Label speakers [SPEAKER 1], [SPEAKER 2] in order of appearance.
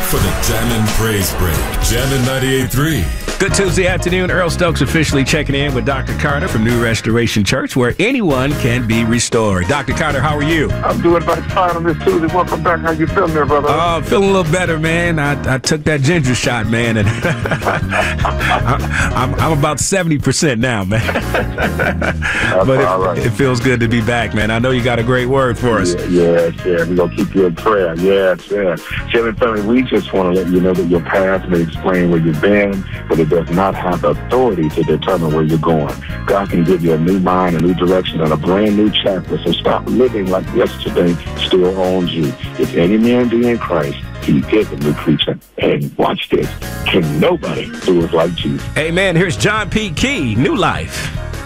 [SPEAKER 1] for the Jammin' Praise Break. Jammin' 98.3.
[SPEAKER 2] Good Tuesday afternoon. Earl Stokes officially checking in with Dr. Carter from New Restoration Church, where anyone can be restored. Dr. Carter, how are you?
[SPEAKER 3] I'm doing about fine on this Tuesday. Welcome back. How you feeling there, brother?
[SPEAKER 2] Oh, feeling a little better, man. I took that ginger shot, man, and I'm about 70% now, man. But it feels good to be back, man. I know you got a great word for us.
[SPEAKER 3] Yes. We're going to keep you in prayer. Yes. Children, family, we just want to let you know that your past may explain where you've been, but it does not have the authority to determine where you're going. God can give you a new mind, a new direction, and a brand new chapter. So stop living like yesterday still owns you. If any man be in Christ, he is a new creature. And watch this. Can nobody do it like Jesus?
[SPEAKER 2] Amen. Here's John P. Key, New Life.